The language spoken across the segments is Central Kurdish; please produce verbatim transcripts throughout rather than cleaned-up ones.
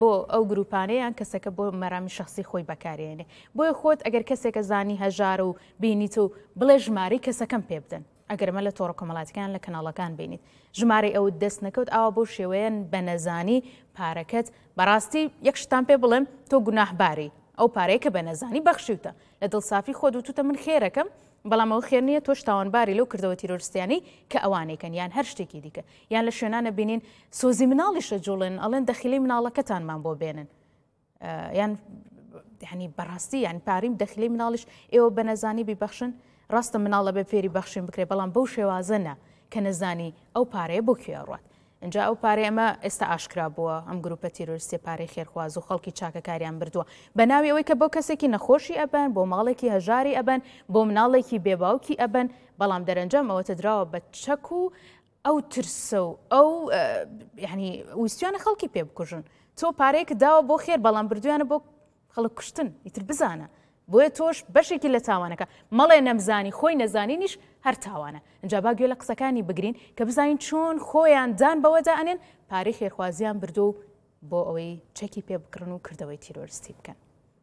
بۆ ئەو گروپانەیان کەسەکە بۆ مەرامی شخصی خۆی بەکارێنێ بۆیە خۆت ئەگەر کەسێکە زانی هەژارە و بینیت و بڵێ ژمارەی کەسەکەم پێ بدەن ئەگەرمە لە تۆڕە کۆمەڵاتیەکان لە کەناڵەکان بینیت ژمارەی ئەوت دەست نەکەوت ئاوا بۆ شێوەیەن بە نەزانی پارەکەت بەڕاستی یەک شتان پێ بڵێم تۆ گوناحباری ئەو پارەیە کە بە نەزانی بەخشیوتە لە دڵسافی خۆت وتوتە من خێرەکەم بەڵام ئەو خێر نییە تۆش تاوانباری لەو کردەوە تیرۆریستیانی کە ئەوانێکن یان هەر شتێکی دیکە یان لە شوێنانە بینین سۆزی مناڵیشە جوڵن ئەڵێن دەخیلی مناڵەکەتانمان بۆ بێنن یان یعنی بەڕاستی یان پاریم دەخیلی مناڵیش ئێوە بە نەزانی بیبەخشن ڕاستە مناڵە بە فێری بەخشین بکرێ بەڵام بەو شێوازەنە کە نەزانی ئەو پارەیە بۆ کوێ ڕات اینجا ئەو پارەی ئەمە ئێستا ئاشکرا بووە ئەم گروپە تیرۆریستی پارەی خێرخواز و خەڵکی چاکەکاریان بردووە بە ناوی ئەوەی کە بۆ کەسێکی نەخۆشی ئەبەن بۆ ماڵێکی هەژاری ئەبەن بۆ مناڵێکی بێباوکی ئەبەن بەڵام دەرەنجام ئەوەتە دراوە بە چەک و ئەو ترسە و ئەو یعنی ویستیانە خەڵکی پێ بکوژن تۆ پارەیەک داوە بۆ خێر بەڵام بردویانە بۆ خەڵک کوشتن ئیتر بزانە بۆیە تۆش بەشێکی لە تاوانەکە مەڵێ نەمزانی خۆی نەزانینیش هەر تاوانە اینجا با گوێ لە قسەکانی بگرین کە بزانین چۆن خۆیان دان بەوەدا ئەنێن پارەی خێرخوازیان بردو بۆ ئەوەی چەکی پێ بکڕن و کردەوەی تیرۆریستی بکەن.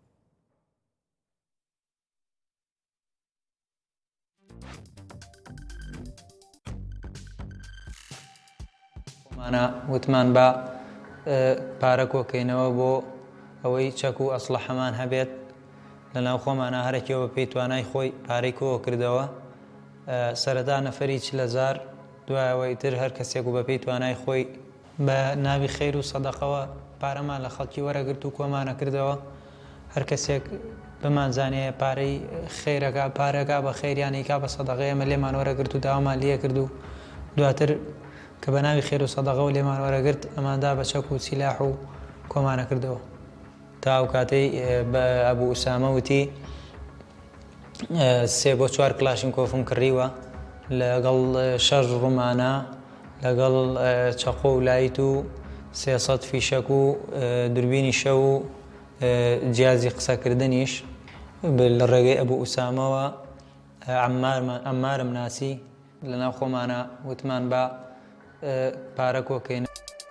مانە وتمان بە پارە کۆکەینەوە بۆ ئەوەی چەک و ئەسڵەحەمان هەبێت لەناو خۆمانە هەرێکەوە پێی توانای خۆی پارەی کۆ کردەوە سەرەتا نەفەری چ لە زار دوایەوەی تر هەر کەسێک و بە پێی توانای خۆی بە ناوی خێر و سەدەقەوە پارەمان لە خەڵکی وەرەگرت و کۆمانە کردەوە هەر کەسێک بمانزانێ پارەی خێرەکە پارەکە بە خێریانێکا بە سەدەقەیە ئەمە لێمان وەرەگرت و داوامان لێ کرد و دواتر کە بە ناوی خێر و سەدەقەوە لێمان وەرەگرت ئەماندا بە چەک و سیلاح و کۆمانە کردەوە تا ئەو کاتەی بە ئەبوو ئوسامە وتی سێ بۆ چوار کلاشینکۆفم کڕیوە لەگەڵ شەش ڕوومانە لەگەڵ چەقۆ و لایت و سێسەد فیشەک و دوربینی شەو و جیازی قسەکردنیش لە ڕێگەی ئەبوو ئوسامەوە عەممارم ناسی لەناو خۆمانە وتمان بە پارە کۆکەین.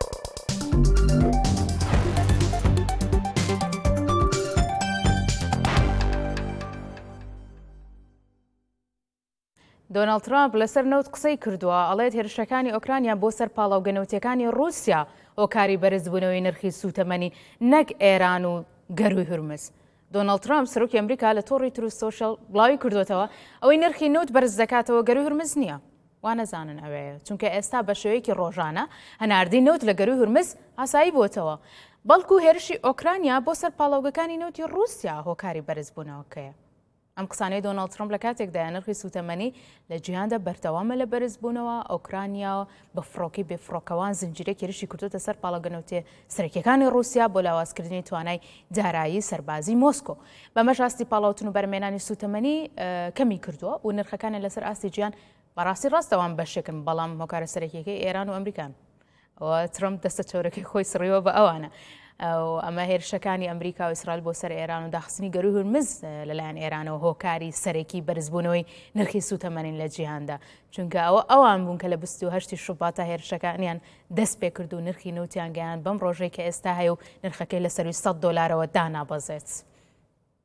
دۆناڵد ترامپ لەسەر نەوت قسەی کردووە ئەڵێت هێرشەکانی ئۆکرانیا بۆ سەر پاڵاوگەنەوتیەکانی رووسیا هۆکاری بەرزبوونەوەی نرخی سوتەمەنی نەک ئێران و گەروی هورمز. دۆناڵد ترامپ سەرۆکی ئەمریکا لە تۆڕی تروث سۆشیال بڵاوی کردوێتەوە ئەوەی نرخی نەوت بەرز دەکاتەوە گەروی هورمز نییە وانەزانن ئەوەیە چونکە ئێستا بە شێوەیەکی ڕۆژانە هەناردی نەوت لە گەروی هورمز ئاسایی بووتەوە بەڵکو هێرشی ئۆکرانیا بۆ سەر پاڵاوگەکانی نەوتی رووسیا هۆکاری بەرزبوونەوەکەیە. ئەم قسانەی دۆناڵد ترامپ لە کاتێکدا نرخی سوتەمەنی لە جیهاندا بەردەوامە لە بەرزبوونەوە ئۆکرانیا بە فڕۆکی بێفڕۆکەوان زنجیرەی هێرشی کردوتە سەر پاڵاوگەنەوتێ سەرەکیەکانی رووسیا بۆ لاوازکردنی توانای دارایی سەربازی مۆسکۆ بەمەش ئاستی پاڵاوتن و بەرمێنانی سوتەمەنی کەمی کردووە و نرخەکانی لەسەر ئاستی گیان بەڕاستی ڕاستەوان بەشێکن بەڵام هۆکارە سەرەکیەکەی ئێران و ئەمریکان ئەوە ترامپ دەستە چۆرەکەی خۆی سڕیوە بە ئەوانە ئەمە هێرشەکانی ئەمریکا و ئیسرائیل بۆ سەر ئێران و داخستنی گەروی هورمز لەلایەن ئێرانەوە هۆکاری سەرەکی بەرزبوونەوەی نرخی سوتەمەنین لە جیهاندا چونکە ئەوە ئەوان بوون کە لە بیست و هەشتی شوباتە هێرشەکانیان دەست پێ کرد و نرخی نەوتیان گەیاند بەم ڕۆژەی کە ئێستا هەیە و نرخەکەی لە سەروی سەد دۆلارەوە دانابەزێت.